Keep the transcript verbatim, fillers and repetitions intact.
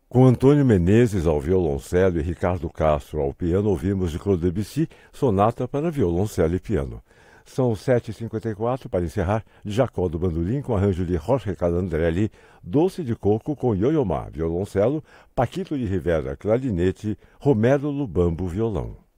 Com Antônio Menezes ao violoncelo e Ricardo Castro ao piano, ouvimos de Claude Debussy, Sonata para violoncelo e piano. São sete e cinquenta e quatro para encerrar, Jacó do Bandolim com arranjo de Jorge Calandrelli, Doce de Coco com Ioiomá, violoncelo, Paquito de Rivera, clarinete, Romero Lubambo, violão.